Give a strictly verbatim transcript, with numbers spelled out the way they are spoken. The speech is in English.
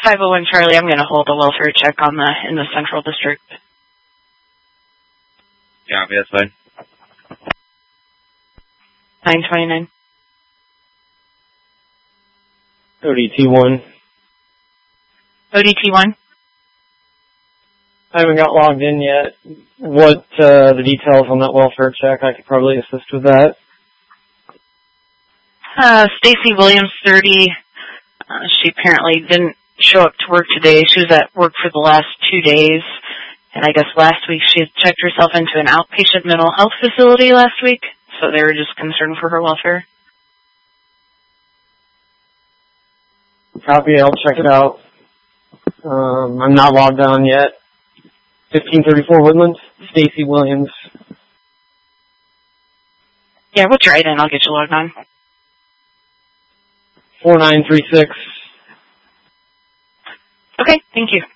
five oh one Charlie, I'm going to hold a welfare check on the in the central district. Yeah, that's fine. nine twenty-nine. O D T one. O D T one. I haven't got logged in yet. What, uh, the details on that welfare check? I could probably assist with that. Uh, Stacy Williams, thirty. Uh, she apparently didn't show up to work today. She was at work for the last two days. And I guess last week she had checked herself into an outpatient mental health facility last week. So they were just concerned for her welfare. Copy, I'll check it out. Um, I'm not logged on yet. fifteen thirty-four Woodlands, Stacy Williams. Yeah, we'll try it and I'll get you logged on. four nine three six. Okay, thank you.